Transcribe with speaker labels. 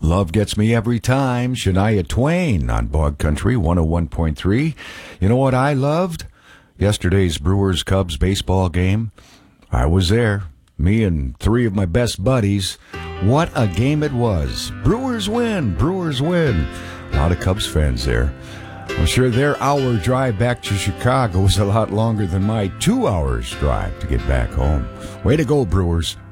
Speaker 1: Love Gets Me Every Time, Shania Twain on Bog Country 101.3. You know what I loved? Yesterday's Brewers-Cubs baseball game. I was there, me and three of my best buddies. What a game it was. Brewers win, Brewers win. A lot of Cubs fans there. I'm sure their hour drive back to Chicago was a lot longer than my 2 hours drive to get back home. Way to go, Brewers.